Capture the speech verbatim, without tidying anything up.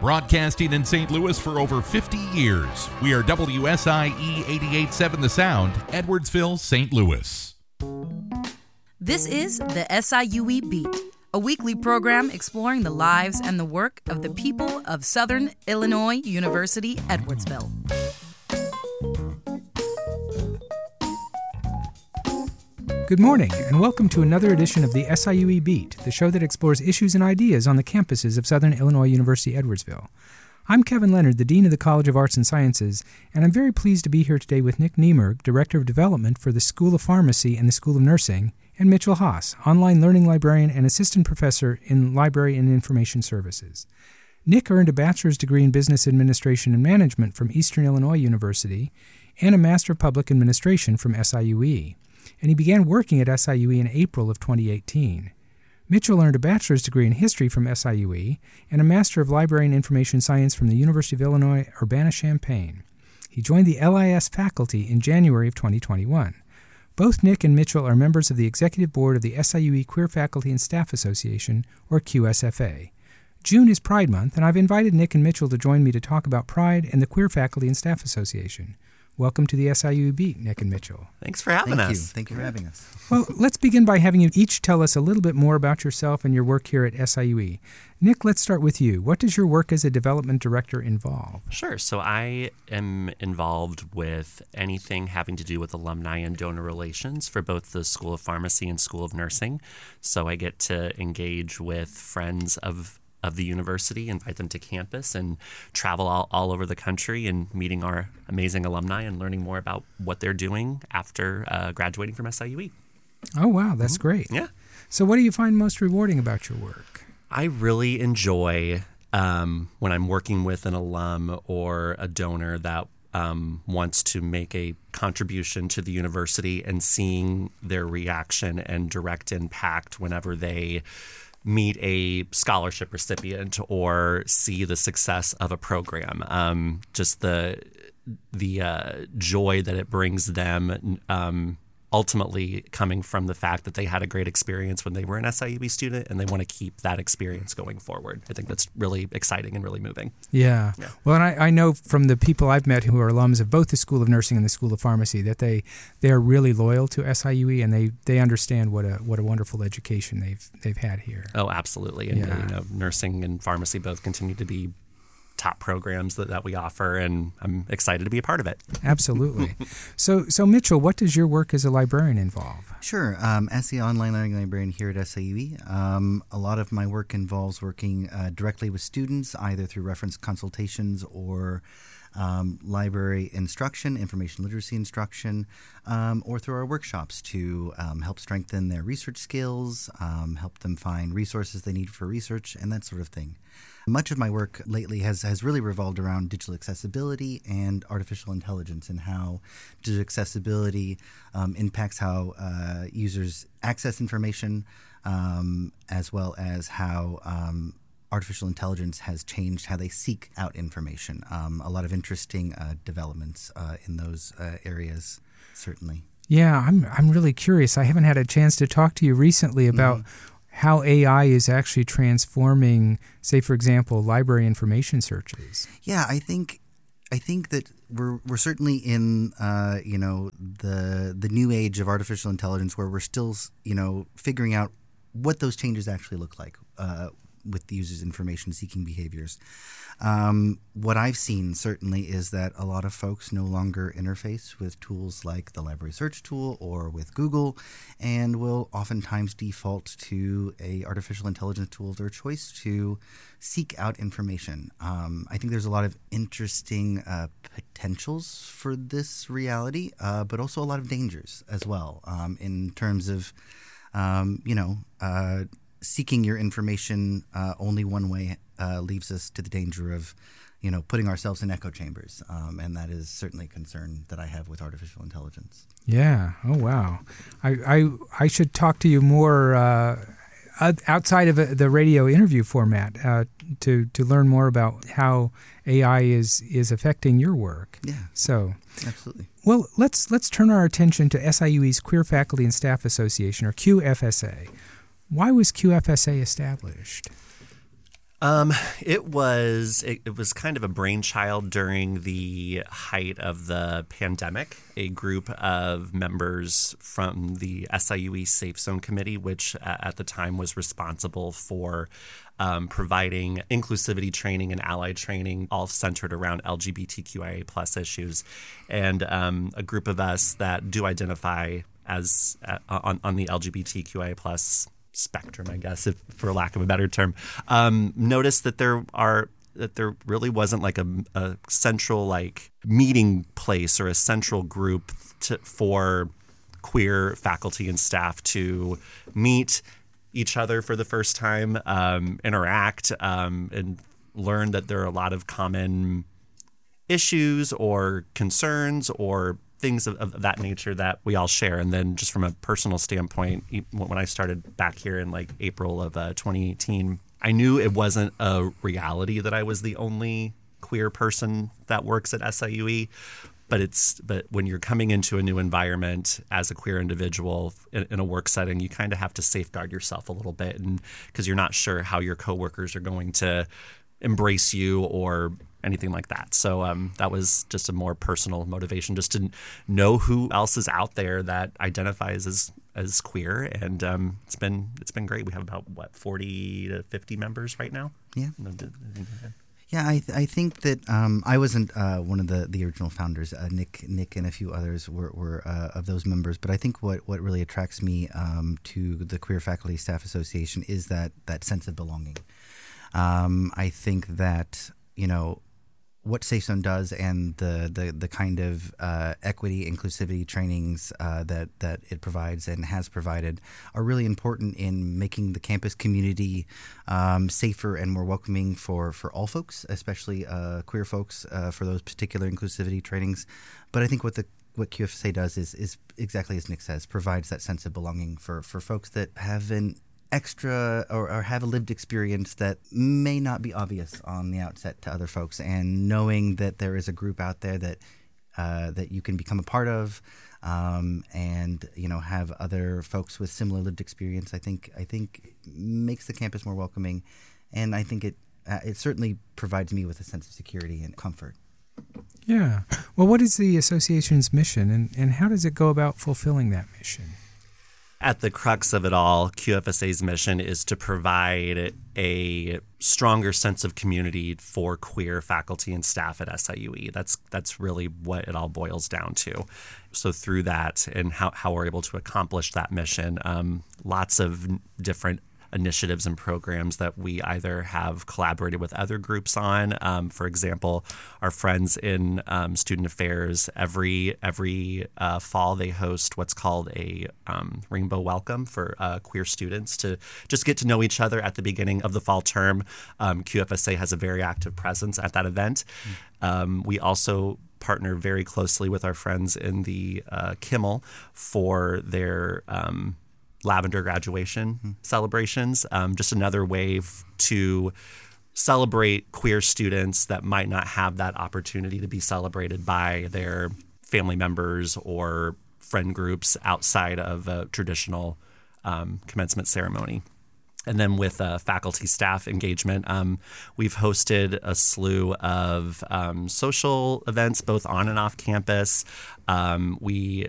Broadcasting in Saint Louis for over fifty years, we are W S I E eighty-eight point seven The Sound, Edwardsville, Saint Louis. This is the S I U E Beat, a weekly program exploring the lives and the work of the people of Southern Illinois University, Edwardsville. Good morning, and welcome to another edition of the S I U E Beat, the show that explores issues and ideas on the campuses of Southern Illinois University, Edwardsville. I'm Kevin Leonard, the Dean of the College of Arts and Sciences, and I'm very pleased to be here today with Nick Niemerg, Director of Development for the School of Pharmacy and the School of Nursing, and Mitchell Haas, Online Learning Librarian and Assistant Professor in Library and Information Services. Nick earned a bachelor's degree in Business Administration and Management from Eastern Illinois University and a Master of Public Administration from S I U E, and he began working at S I U E in April of twenty eighteen. Mitchell earned a bachelor's degree in history from S I U E and a Master of Library and Information Science from the University of Illinois, Urbana-Champaign. He joined the L I S faculty in January of twenty twenty-one. Both Nick and Mitchell are members of the Executive Board of the S I U E Queer Faculty and Staff Association, or Q S F A. June is Pride Month, and I've invited Nick and Mitchell to join me to talk about Pride and the Queer Faculty and Staff Association. Welcome to the S I U E Beat, Nick and Mitchell. Thanks for having Thank us. You. Thank you for having us. Well, let's begin by having you each tell us a little bit more about yourself and your work here at S I U E. Nick, let's start with you. What does your work as a development director involve? Sure. So I am involved with anything having to do with alumni and donor relations for both the School of Pharmacy and School of Nursing. So I get to engage with friends of of the university, invite them to campus, and travel all, all over the country and meeting our amazing alumni and learning more about what they're doing after uh, graduating from S I U E. Oh, wow. That's mm-hmm. great. Yeah. So what do you find most rewarding about your work? I really enjoy um, when I'm working with an alum or a donor that um, wants to make a contribution to the university and seeing their reaction and direct impact whenever they meet a scholarship recipient or see the success of a program. Um, just the the uh, joy that it brings them, um, ultimately coming from the fact that they had a great experience when they were an S I U E student and they want to keep that experience going forward. I think that's really exciting and really moving. Yeah. yeah. Well, and I, I know from the people I've met who are alums of both the School of Nursing and the School of Pharmacy that they they are really loyal to S I U E and they, they understand what a what a wonderful education they've they've had here. Oh, absolutely. And yeah. you know, nursing and pharmacy both continue to be top programs that, that we offer, and I'm excited to be a part of it. Absolutely. so, so Mitchell, what does your work as a librarian involve? Sure. Um, as the online learning librarian here at S I U E, um, a lot of my work involves working uh, directly with students, either through reference consultations or um, library instruction, information literacy instruction, um, or through our workshops to um, help strengthen their research skills, um, help them find resources they need for research, and that sort of thing. Much of my work lately has, has really revolved around digital accessibility and artificial intelligence and how digital accessibility um, impacts how uh, users access information, um, as well as how um, artificial intelligence has changed how they seek out information. Um, a lot of interesting uh, developments uh, in those uh, areas, certainly. Yeah, I'm I'm really curious. I haven't had a chance to talk to you recently about mm-hmm. how A I is actually transforming, say, for example, library information searches. Yeah, I think I think that we're we're certainly in uh, you know the the new age of artificial intelligence where we're still you know figuring out what those changes actually look like uh, with the user's information seeking behaviors. Um, what I've seen certainly is that a lot of folks no longer interface with tools like the library search tool or with Google, and will oftentimes default to a artificial intelligence tool of their choice to seek out information. Um, I think there's a lot of interesting uh, potentials for this reality, uh, but also a lot of dangers as well um, in terms of, um, you know, uh, seeking your information uh, only one way uh, leaves us to the danger of, you know, putting ourselves in echo chambers. Um, and that is certainly a concern that I have with artificial intelligence. Yeah. Oh, wow. I I, I should talk to you more uh, outside of the radio interview format uh, to, to learn more about how A I is, is affecting your work. Yeah. So absolutely. Well, let's let's turn our attention to S I U E's Queer Faculty and Staff Association, or Q F S A. Why was Q F S A established? Um, it was it, it was kind of a brainchild during the height of the pandemic. A group of members from the S I U E Safe Zone Committee, which uh, at the time was responsible for um, providing inclusivity training and allied training, all centered around L G B T Q I A plus issues, and um, a group of us that do identify as uh, on on the L G B T Q I A plus spectrum, I guess, if for lack of a better term, um, noticed that there are that there really wasn't like a, a central like meeting place or a central group to, for queer faculty and staff to meet each other for the first time, um, interact, um, and learn that there are a lot of common issues or concerns or things of, of that nature that we all share. And then just from a personal standpoint, when I started back here in like April of uh, twenty eighteen, I knew it wasn't a reality that I was the only queer person that works at S I U E. But it's but when you're coming into a new environment as a queer individual in, in a work setting, you kind of have to safeguard yourself a little bit, and because you're not sure how your coworkers are going to embrace you or anything like that. So um, that was just a more personal motivation, just to know who else is out there that identifies as as queer, and um, it's been it's been great. We have about what forty to fifty members right now. Yeah. Yeah, I th- I think that um, I wasn't uh, one of the, the original founders. Uh, Nick Nick and a few others were, were uh, of those members. But I think what, what really attracts me um, to the Queer Faculty Staff Association is that that sense of belonging. Um, I think that, you know, what Safe Zone does and the the, the kind of uh, equity, inclusivity trainings uh, that, that it provides and has provided are really important in making the campus community um, safer and more welcoming for, for all folks, especially uh, queer folks, uh, for those particular inclusivity trainings. But I think what the what Q F S A does is is exactly as Nick says, provides that sense of belonging for, for folks that have an extra or, or have a lived experience that may not be obvious on the outset to other folks, and knowing that there is a group out there that uh, that you can become a part of, um, and you know have other folks with similar lived experience, I think I think makes the campus more welcoming, and I think it uh, it certainly provides me with a sense of security and comfort. Yeah. Well, what is the association's mission, and, and how does it go about fulfilling that mission? At the crux of it all, Q F S A's mission is to provide a stronger sense of community for queer faculty and staff at S I U E. That's that's really what it all boils down to. So through that and how, how we're able to accomplish that mission, um, lots of different initiatives and programs that we either have collaborated with other groups on. Um, for example, our friends in um, student affairs, every every uh, fall they host what's called a um, rainbow welcome for uh, queer students to just get to know each other at the beginning of the fall term. Um, Q F S A has a very active presence at that event. Mm. Um, we also partner very closely with our friends in the uh, Kimmel for their um, Lavender graduation mm-hmm. celebrations, um, just another way f- to celebrate queer students that might not have that opportunity to be celebrated by their family members or friend groups outside of a traditional um, commencement ceremony. And then with uh, faculty staff engagement, um, we've hosted a slew of um, social events, both on and off campus. Um, we